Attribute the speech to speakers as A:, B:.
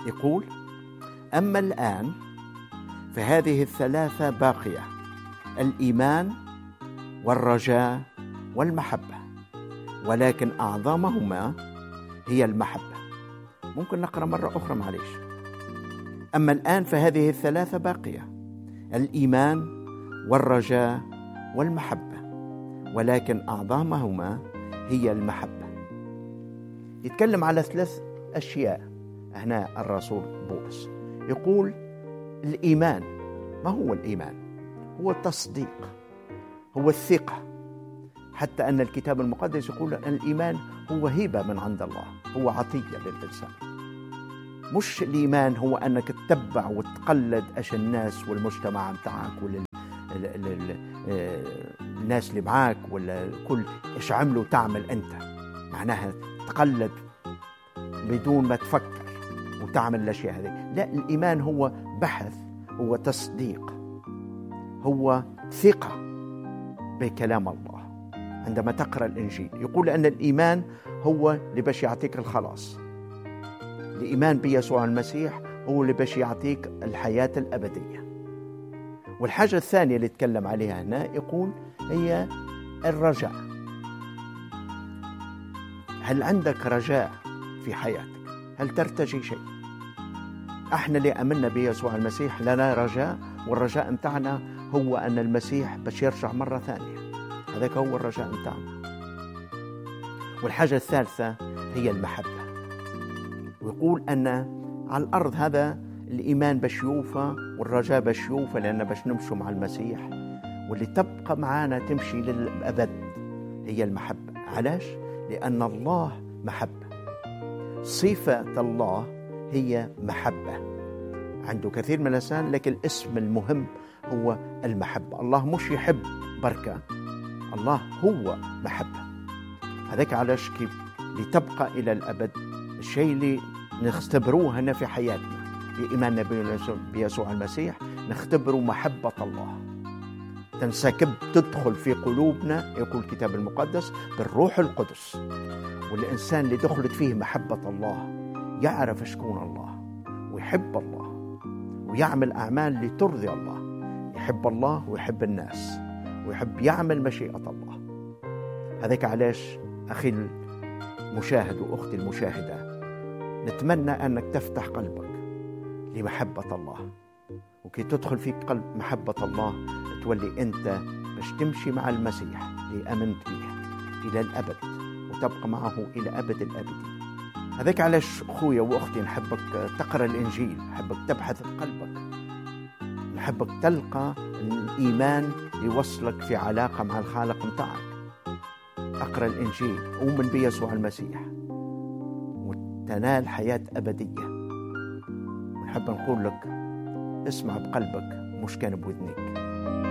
A: يقول: أما الآن فهذه الثلاثة باقية: الإيمان والرجاء والمحبة، ولكن أعظمهما هي المحبة. ممكن نقرأ مرة أخرى معليش. أما الآن فهذه الثلاثة باقية: الإيمان والرجاء والمحبة، ولكن أعظمهما هي المحبة. يتكلم على 3 أشياء هنا الرسول بولس. يقول الإيمان. ما هو الإيمان؟ هو التصديق، هو الثقة. حتى أن الكتاب المقدس يقول أن الإيمان هو هبة من عند الله، هو عطية للإنسان. مش الإيمان هو أنك تتبع وتقلد أش الناس والمجتمع متاعك الناس اللي معاك ولا كل إيش عملوا تعمل أنت، معناها تقلد بدون ما تفكر وتعمل الأشياء هذه. لا، الإيمان هو بحث، هو تصديق، هو ثقة بكلام الله. عندما تقرأ الإنجيل يقول أن الإيمان هو اللي باش يعطيك الخلاص. الإيمان بيسوع المسيح هو اللي باش يعطيك الحياة الأبدية. والحاجة الثانية اللي يتكلم عليها هنا يقول هي الرجاء. هل عندك رجاء في حياتك؟ هل ترتجي شيء؟ احنا اللي آمنا بيسوع المسيح لنا رجاء، والرجاء متاعنا هو أن المسيح باش يرجع مرة ثانية. هذاك هو الرجاء متاعنا. والحاجة الثالثة هي المحبة. ويقول أن على الأرض هذا الإيمان باش يوفى والرجاء باش يوفى، لأن باش نمشوا مع المسيح، واللي تبقى معانا تمشي للأبد هي المحبة. علاش؟ لأن الله محبة. صفة الله هي محبة. عنده كثير من الإنسان، لكن الاسم المهم هو المحبة. الله مش يحب بركة، الله هو محبة. هذاك علاش كيف لتبقى إلى الأبد الشيء اللي نختبروه هنا في حياتنا بإيماننا بيسوع المسيح، نختبروا محبة الله تنسكب تدخل في قلوبنا، يقول الكتاب المقدس بالروح القدس. والإنسان اللي دخلت فيه محبة الله يعرف شكون الله ويحب الله ويعمل أعمال لترضي الله. يحب الله ويحب الناس ويحب يعمل مشيئة الله. هذاك علاش أخي المشاهد وأختي المشاهدة، نتمنى أنك تفتح قلبك لمحبة الله، وكي تدخل في قلب محبة الله تولي أنت باش تمشي مع المسيح اللي آمنت به إلى الأبد وتبقى معه إلى أبد الأبدين. هذاك علاش أخويا وأختي نحبك تقرأ الإنجيل، نحبك تبحث بقلبك، نحبك تلقى الإيمان يوصلك في علاقة مع الخالق متاعك. أقرأ الإنجيل، أؤمن بيسوع المسيح وتنال حياة أبدية. ونحب نقول لك اسمع بقلبك مش كان بودنك.